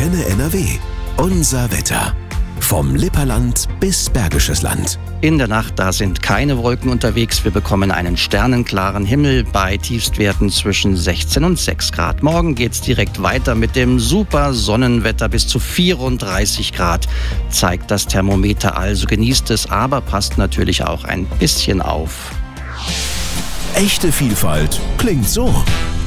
Antenne NRW. Unser Wetter. Vom Lipperland bis Bergisches Land. In der Nacht, da sind keine Wolken unterwegs. Wir bekommen einen sternenklaren Himmel bei Tiefstwerten zwischen 16 und 6 Grad. Morgen geht's direkt weiter mit dem super Sonnenwetter bis zu 34 Grad. Zeigt das Thermometer, also genießt es, aber passt natürlich auch ein bisschen auf. Echte Vielfalt klingt so.